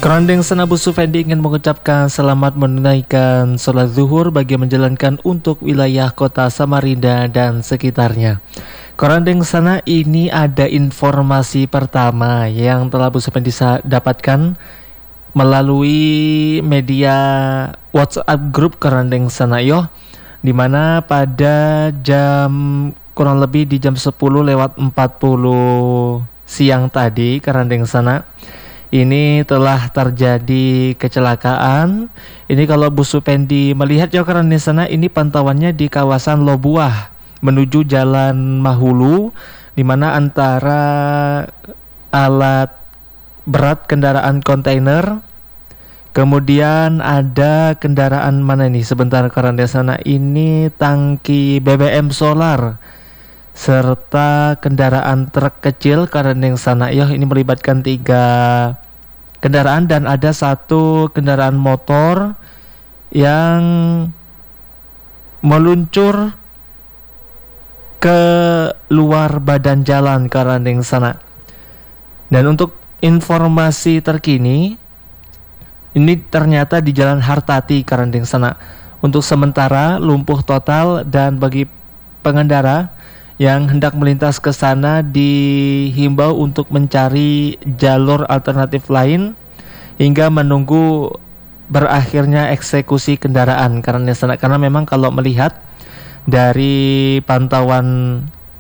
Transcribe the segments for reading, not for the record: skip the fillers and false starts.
Kerandeng Senabu Sufendi ingin mengucapkan selamat menunaikan sholat zuhur bagi menjalankan untuk wilayah kota Samarinda dan sekitarnya. Kerandeng sana ini ada informasi pertama yang telah Bu Sufendi dapatkan melalui media WhatsApp grup Kerandeng sana yo, dimana pada kurang lebih di jam 10:40 siang tadi Kerandeng sana ini telah terjadi kecelakaan. Ini kalau Bu Supendi melihat ya karena di sana ini pantauannya di kawasan Lobuah menuju Jalan Mahulu, di mana antara alat berat kendaraan kontainer, kemudian ada kendaraan mana ini? Sebentar karena di sana ini tangki BBM solar serta kendaraan truk kecil karena yang sana ya ini melibatkan 3 kendaraan dan ada 1 kendaraan motor yang meluncur ke luar badan jalan karena yang sana. Dan untuk informasi terkini ini ternyata di Jalan Hartati karena yang sana untuk sementara lumpuh total dan bagi pengendara yang hendak melintas ke sana dihimbau untuk mencari jalur alternatif lain hingga menunggu berakhirnya eksekusi kendaraan karena memang kalau melihat dari pantauan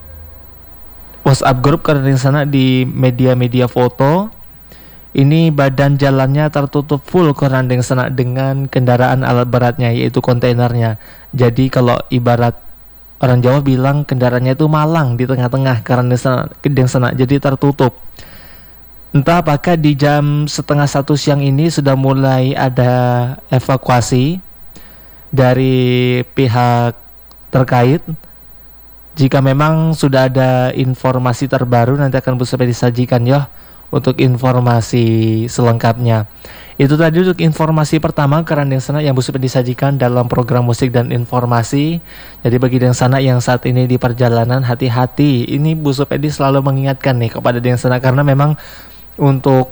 WhatsApp grup karena sana di media-media foto ini badan jalannya tertutup full karena sana dengan kendaraan alat beratnya yaitu kontainernya. Jadi kalau ibarat orang Jawa bilang kendaraannya itu malang di tengah-tengah karena sana jadi tertutup. Entah apakah di jam 12:30 siang ini sudah mulai ada evakuasi dari pihak terkait. Jika memang sudah ada informasi terbaru nanti akan bisa disajikan ya untuk informasi selengkapnya. Itu tadi untuk informasi pertama Kerandeng Sana yang Bu Supedi disajikan dalam program musik dan informasi. Jadi bagi Deng Sana yang saat ini di perjalanan hati-hati. Ini Bu Supedi selalu mengingatkan nih kepada Deng Sana karena memang untuk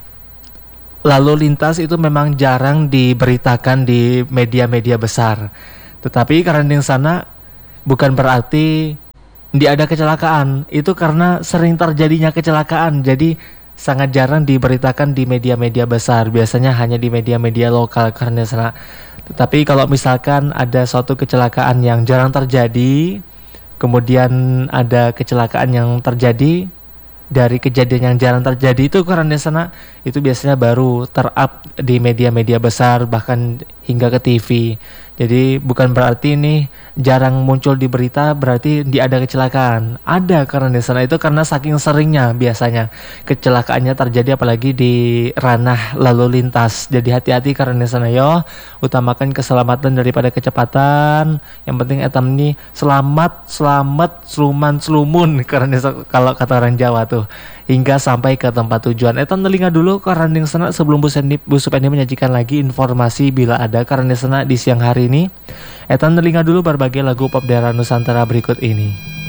lalu lintas itu memang jarang diberitakan di media-media besar. Tetapi Kerandeng Sana bukan berarti tidak ada kecelakaan. Itu karena sering terjadinya kecelakaan. Jadi sangat jarang diberitakan di media-media besar, biasanya hanya di media-media lokal karena sana. Tetapi kalau misalkan ada suatu kecelakaan yang jarang terjadi, kemudian ada kecelakaan yang terjadi dari kejadian yang jarang terjadi itu karena sana, itu biasanya baru ter-up di media-media besar bahkan hingga ke TV. Jadi bukan berarti ini jarang muncul di berita berarti ada kecelakaan. Ada karena di sana itu karena saking seringnya biasanya kecelakaannya terjadi apalagi di ranah lalu lintas. Jadi hati-hati karena di sana yo, utamakan keselamatan daripada kecepatan. Yang penting etam ini selamat sluman karena kalau kata orang Jawa tuh hingga sampai ke tempat tujuan. Etam telinga dulu karena di sana sebelum Bu Supendi menyajikan lagi informasi bila ada karena di sana di siang hari ini. Etan telinga dulu berbagai lagu pop daerah Nusantara berikut ini.